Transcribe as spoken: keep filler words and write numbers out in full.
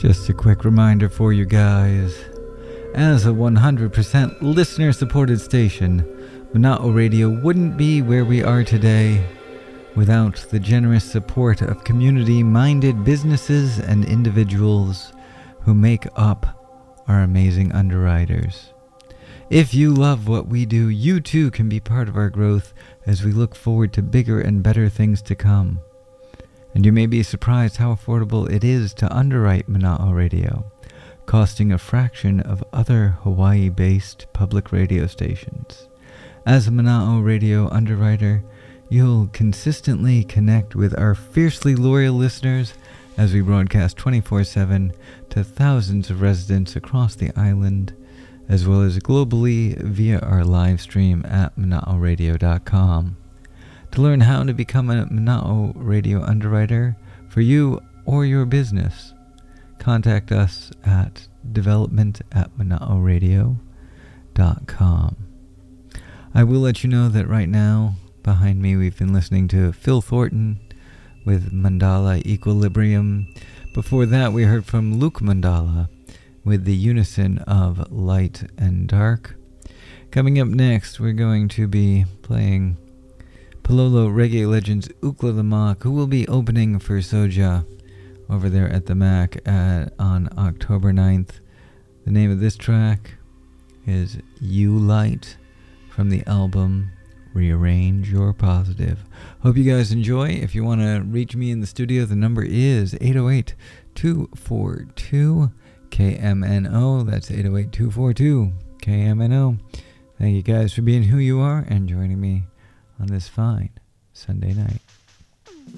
Just a quick reminder for you guys. As a one hundred percent listener-supported station, Mana'o Radio wouldn't be where we are today without the generous support of community-minded businesses and individuals who make up our amazing underwriters. If you love what we do, you too can be part of our growth as we look forward to bigger and better things to come. And you may be surprised how affordable it is to underwrite Mana'o Radio, costing a fraction of other Hawaii-based public radio stations. As a Mana'o Radio underwriter, you'll consistently connect with our fiercely loyal listeners as we broadcast twenty-four seven to thousands of residents across the island, as well as globally via our live stream at mana'o radio dot com. To learn how to become a Mana'o Radio underwriter for you or your business, contact us at development at mana'o radio dot com. I will let you know that right now, behind me, we've been listening to Phil Thornton with Mandala Equilibrium. Before that, we heard from Luke Mandala with the unison of Light and Dark. Coming up next, we're going to be playing Palolo Reggae Legends Ukla the Mock, who will be opening for Soja over there at the Mac at, on October ninth. The name of this track is You Light from the album Rearrange Your Positive. Hope you guys enjoy. If you want to reach me in the studio, the number is eight oh eight, two four two, K M N O. That's eight oh eight, two four two, K M N O. Thank you guys for being who you are and joining me on this fine Sunday night.